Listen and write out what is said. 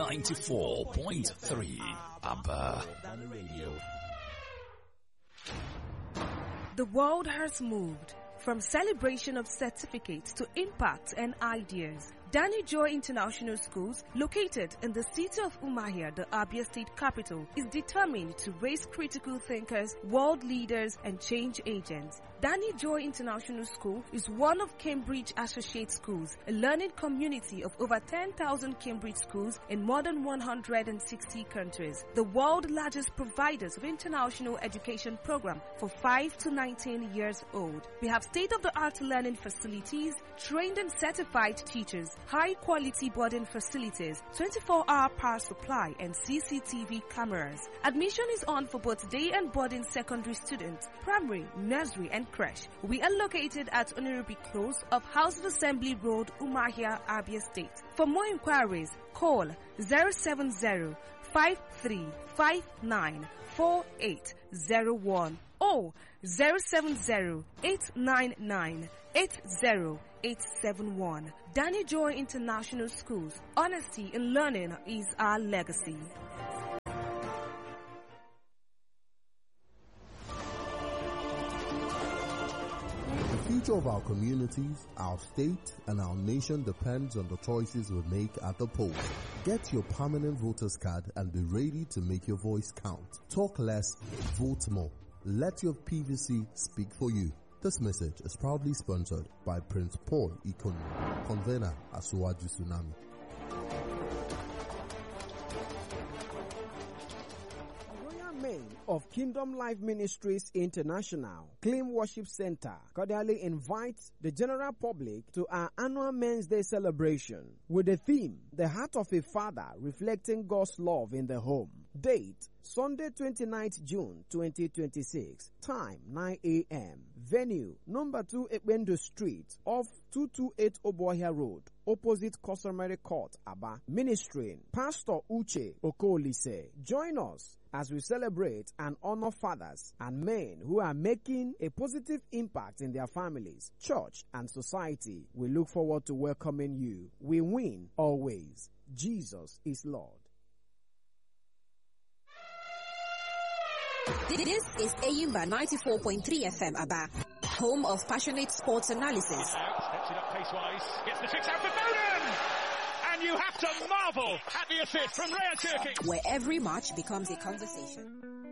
94.3 Aba. The world has moved from celebration of certificates to impact and ideas. Danny Joy International Schools, located in the city of Umuahia, the Abia State capital, is determined to raise critical thinkers, world leaders, and change agents. Danny Joy International School is one of Cambridge Associate Schools, a learning community of over 10,000 Cambridge schools in more than 160 countries. The world's largest providers of international education program for 5 to 19 years old. We have state-of-the-art learning facilities, trained and certified teachers, high-quality boarding facilities, 24-hour power supply, and CCTV cameras. Admission is on for both day and boarding secondary students, primary, nursery, and creche. We are located at Oniribi Close of House of Assembly Road, Umuahia, Abia State. For more inquiries, call 070-5359-4801 or 070-899-80871. Danny Joy International Schools. Honesty in learning is our legacy. The future of our communities, our state, and our nation depends on the choices we make at the polls. Get your permanent voter's card and be ready to make your voice count. Talk less, vote more. Let your PVC speak for you. This message is proudly sponsored by Prince Paul Ikonu, convener at Suwaju Tsunami. Of Kingdom Life Ministries International, Clean Worship Center cordially invites the general public to our annual Men's Day celebration with the theme, The Heart of a Father Reflecting God's Love in the Home. Date, Sunday 29th June 2026. Time, 9 a.m. Venue, number 2 Ekbendo Street, off 228 Obuahia Road, opposite Customary Court, Aba. Ministering, Pastor Uche Okolise. Join us as we celebrate and honor fathers and men who are making a positive impact in their families, church, and society. We look forward to welcoming you. We win always. Jesus is Lord. This is Ayimba 94.3 FM Aba, home of passionate sports analysis. Steps it up pace-wise, gets the fix out for Foden! And you have to marvel at the assist from Raya Turki. Where every match becomes a conversation.